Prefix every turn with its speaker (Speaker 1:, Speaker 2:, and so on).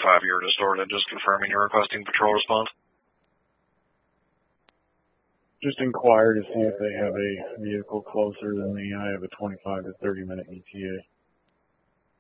Speaker 1: 25 you're distorted, just confirming you're requesting patrol response.
Speaker 2: Just inquire to see if they have a vehicle closer than me. I have a 25 to 30 minute ETA.